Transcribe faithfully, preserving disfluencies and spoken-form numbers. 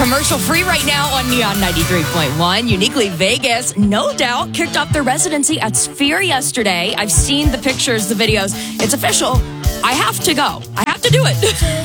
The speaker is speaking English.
Commercial free right now on Neon ninety-three point one. Uniquely Vegas, no doubt, kicked off their residency at Sphere yesterday. I've seen the pictures, the videos. It's official. I have to go. I have to do it.